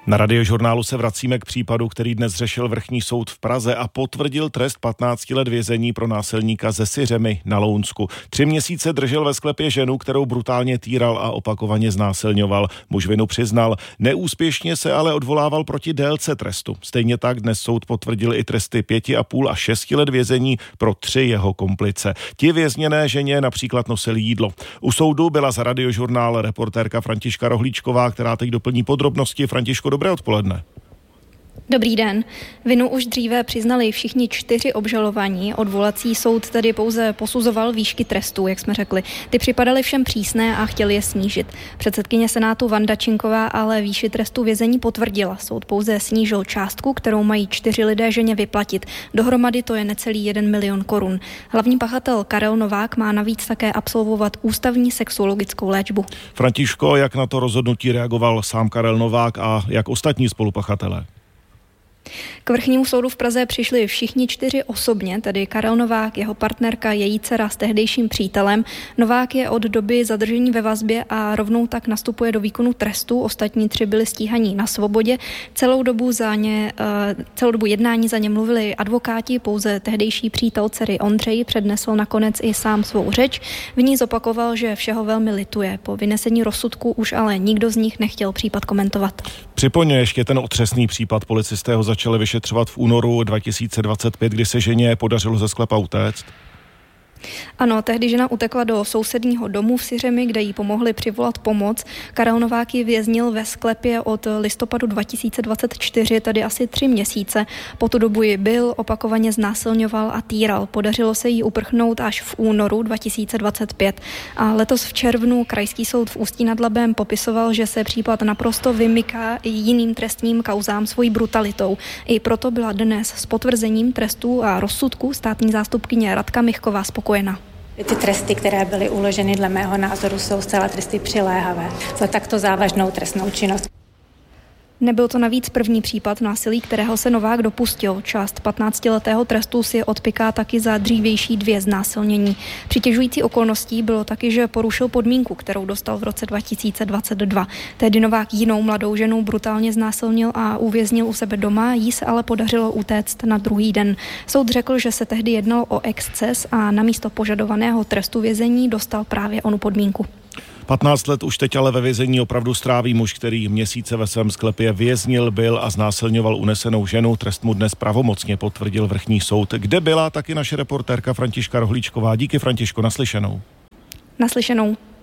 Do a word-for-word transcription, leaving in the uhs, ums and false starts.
Na Radiožurnálu se vracíme k případu, který dnes řešil vrchní soud v Praze a potvrdil trest patnáct let vězení pro násilníka ze Syřemy na Lounsku. Tři měsíce držel ve sklepě ženu, kterou brutálně týral a opakovaně znásilňoval. Muž vinu přiznal, neúspěšně se ale odvolával proti délce trestu. Stejně tak dnes soud potvrdil i tresty pěti a půl a šesti let vězení pro tři jeho komplice. Ti vězněné ženě například nosili jídlo. U soudu byla za Radiožurnál reportérka Františka Rohlíčková, která teď doplní podrobnosti. Františko, dobré odpoledne. Dobrý den. Vinu už dříve přiznali všichni čtyři obžalovaní. Odvolací soud tedy pouze posuzoval výšky trestů, jak jsme řekli. Ty připadaly všem přísné a chtěli je snížit. Předsedkyně Senátu Vanda Činková ale výši trestu vězení potvrdila. Soud pouze snížil částku, kterou mají čtyři lidé ženě vyplatit. Dohromady to je necelý jeden milion korun. Hlavní pachatel Karel Novák má navíc také absolvovat ústavní sexuologickou léčbu. Františko, jak na to rozhodnutí reagoval sám Karel Novák a jak ostatní spolupachatelé? K vrchnímu soudu v Praze přišli všichni čtyři osobně, tedy Karel Novák, jeho partnerka, její dcera s tehdejším přítelem. Novák je od doby zadržení ve vazbě a rovnou tak nastupuje do výkonu trestu. Ostatní tři byli stíhaní na svobodě. Celou dobu, za ně, celou dobu jednání za ně mluvili advokáti, pouze tehdejší přítel dcery Ondřej přednesl nakonec i sám svou řeč. V ní zopakoval, že všeho velmi lituje. Po vynesení rozsudku už ale nikdo z nich nechtěl případ komentovat. Připomeňme ještě ten otřesný případ. Policisté ho začali vyšetřovat v únoru dva tisíce dvacet pět, kdy se ženě podařilo ze sklepa utéct. Ano, tehdy žena utekla do sousedního domu v Syřemi, kde jí pomohli přivolat pomoc. Karel Novák ji věznil ve sklepě od listopadu dva tisíce dvacet čtyři, tedy asi tři měsíce. Po tu dobu ji byl, opakovaně znásilňoval a týral. Podařilo se jí uprchnout až v únoru dva tisíce dvacet pět. A letos v červnu krajský soud v Ústí nad Labem popisoval, že se případ naprosto vymyká i jiným trestním kauzám svojí brutalitou. I proto byla dnes s potvrzením trestů a rozsudku státní zástupkyně Radka Michková spokojená. Ty tresty, které byly uloženy dle mého názoru, jsou zcela tresty přiléhavé za takto závažnou trestnou činnost. Nebyl to navíc první případ násilí, kterého se Novák dopustil. Část patnáctiletého trestu si odpiká taky za dřívější dvě znásilnění. Přitěžující okolností bylo taky, že porušil podmínku, kterou dostal v roce dva tisíce dvacet dva. Tehdy Novák jinou mladou ženu brutálně znásilnil a uvěznil u sebe doma, jí se ale podařilo utéct na druhý den. Soud řekl, že se tehdy jednalo o exces a namísto požadovaného trestu vězení dostal právě onu podmínku. patnáct let už teď ale ve vězení opravdu stráví muž, který měsíce ve svém sklepě věznil, byl a znásilňoval unesenou ženu. Trest mu dnes pravomocně potvrdil vrchní soud, kde byla taky naše reportérka Františka Rohlíčková. Díky, Františko, naslyšenou. Naslyšenou.